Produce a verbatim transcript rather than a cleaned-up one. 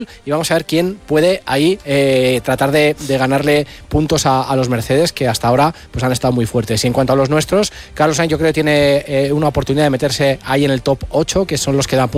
y vamos a ver quién puede ahí eh, tratar de, de ganarle puntos a, a los Mercedes, que hasta ahora pues han estado muy fuertes. Y en cuanto a los nuestros, Carlos Sainz yo creo que tiene eh, una oportunidad de meterse ahí en el top ocho, que son los que dan puntos